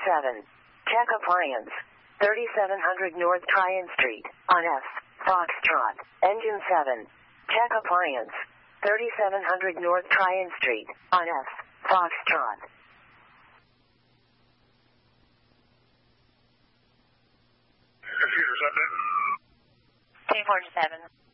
7. Tech Appliance. 3700 North Tryon Street, on F. Foxtrot. Engine 7. Tech Appliance. 3700 North Tryon Street, on F. Foxtrot. Computer's update. 247.